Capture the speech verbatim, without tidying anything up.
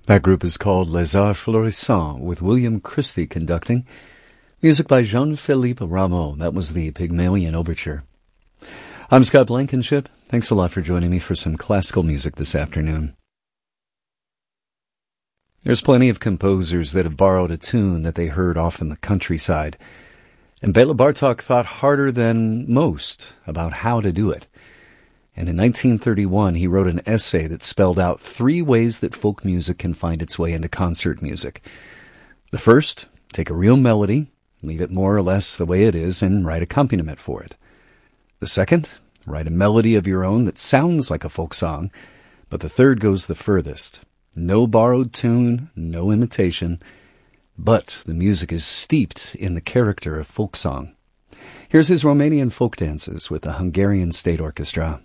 That group is called Les Arts Florissants, with William Christie conducting. Music by Jean-Philippe Rameau. That was the Pygmalion Overture. I'm Scott Blankenship. Thanks a lot for joining me for some classical music this afternoon. There's plenty of composers that have borrowed a tune that they heard off in the countryside. And Bela Bartok thought harder than most about how to do it. And in nineteen thirty-one, he wrote an essay that spelled out three ways that folk music can find its way into concert music. The first, take a real melody, leave it more or less the way it is, and write accompaniment for it. The second, write a melody of your own that sounds like a folk song. But the third goes the furthest. No borrowed tune, no imitation, but the music is steeped in the character of folk song. Here's his Romanian folk dances with the Hungarian State Orchestra.